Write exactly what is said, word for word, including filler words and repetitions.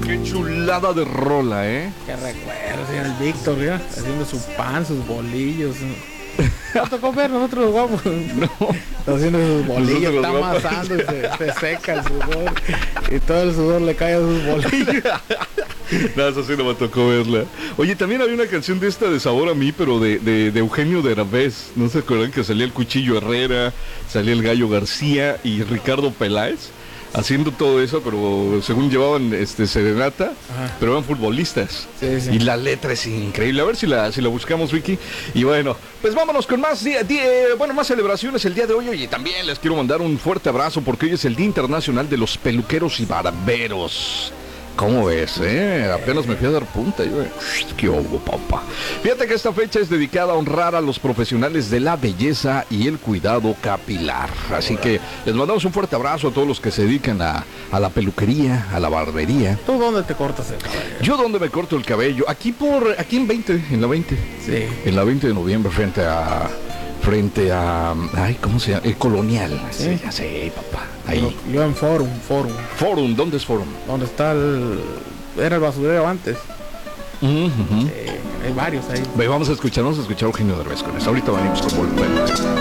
qué chulada de rola, ¿eh? Qué recuerdo, señor el Víctor, ¿ya? Haciendo su pan, sus bolillos. ¿No tocó ver nosotros los guapos? No. Está haciendo sus bolillos, está guapos. amasando y se, se seca el sudor. Y todo el sudor le cae a sus bolillos. No, eso sí no me tocó verla. Oye, también había una canción de esta de Sabor a mí, pero de, de, de Eugenio Derbez. ¿No se acuerdan que salía el Cuchillo Herrera, salía el Gallo García y Ricardo Peláez? Haciendo todo eso, pero según llevaban este serenata, Ajá. pero eran futbolistas. Sí, sí. Y la letra es increíble. A ver si la, si la buscamos, Vicky. Y bueno, pues vámonos con más día, día, bueno, más celebraciones el día de hoy. Y también les quiero mandar un fuerte abrazo porque hoy es el Día Internacional de los Peluqueros y Barberos. ¿Cómo ves, eh? Apenas me fui a dar punta. Yo, eh, ¡qué obo, papá! Fíjate que esta fecha es dedicada a honrar a los profesionales de la belleza y el cuidado capilar. Así que les mandamos un fuerte abrazo a todos los que se dedican a, a la peluquería, a la barbería. ¿Tú dónde te cortas el cabello? Yo, ¿dónde me corto el cabello? Aquí por, aquí en veinte, en la veinte. Sí. En la veinte de noviembre, frente a... Frente a... Ay, ¿cómo se llama? El Colonial. ¿Sí? Sí, ya sé, papá. Ahí. Yo, yo en Forum, Forum. Forum, ¿dónde es Forum? Donde está el... Era el basurero antes. Uh -huh. Eh, hay varios ahí. Vamos a escuchar, vamos a escuchar a Eugenio Derbez con eso. Ahorita venimos con Volver.